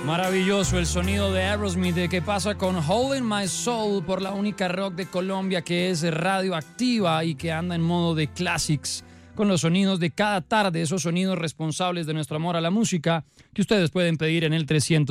Maravilloso el sonido de Aerosmith, de ¿Qué pasa con Holding My Soul? Por la única rock de Colombia que es radioactiva y que anda en modo de classics, con los sonidos de cada tarde, esos sonidos responsables de nuestro amor a la música que ustedes pueden pedir en el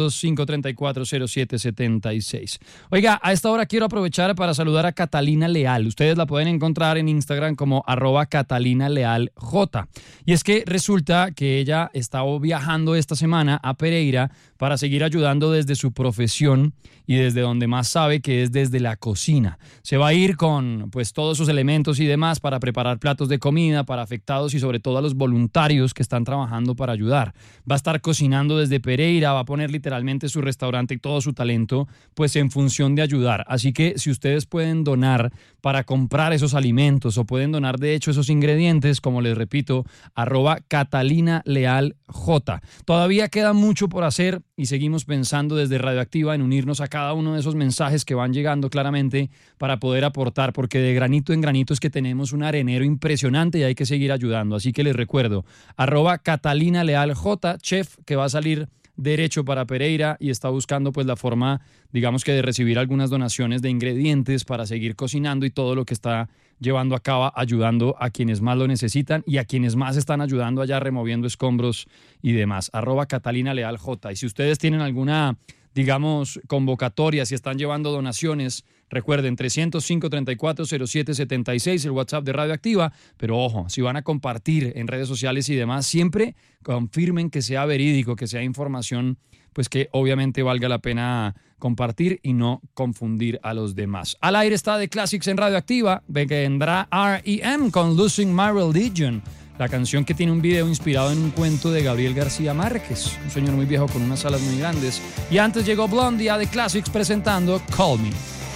300-534-0776. Oiga, a esta hora quiero aprovechar para saludar a Catalina Leal. Ustedes la pueden encontrar en Instagram como @CatalinaLealJ. Y es que resulta que ella está viajando esta semana a Pereira para seguir ayudando desde su profesión y desde donde más sabe, que es desde la cocina. Se va a ir con pues todos sus elementos y demás para preparar platos de comida para afectados y sobre todo a los voluntarios que están trabajando para ayudar. Va a estar cocinando desde Pereira, va a poner literalmente su restaurante y todo su talento pues en función de ayudar. Así que si ustedes pueden donar para comprar esos alimentos o pueden donar de hecho esos ingredientes, como les repito, @CatalinaLealJ. Todavía queda mucho por hacer y seguimos pensando desde Radioactiva en unirnos a cada uno de esos mensajes que van llegando claramente para poder aportar, porque de granito en granito es que tenemos un arenero impresionante y hay que seguir ayudando. Así que les recuerdo, @CatalinaLealJ, chef que va a salir derecho para Pereira y está buscando pues la forma, digamos que de recibir algunas donaciones de ingredientes para seguir cocinando y todo lo que está llevando a cabo, ayudando a quienes más lo necesitan y a quienes más están ayudando allá removiendo escombros y demás. @CatalinaLealJ. Y si ustedes tienen alguna, digamos, convocatoria, si están llevando donaciones, recuerden 300-534-0776, el WhatsApp de Radioactiva, pero ojo, si van a compartir en redes sociales y demás, siempre confirmen que sea verídico, que sea información pues que obviamente valga la pena compartir y no confundir a los demás. Al aire está The Classics en Radioactiva, vendrá R.E.M. con Losing My Religion, la canción que tiene un video inspirado en un cuento de Gabriel García Márquez, un señor muy viejo con unas alas muy grandes. Y antes llegó Blondie a The Classics presentando Call Me.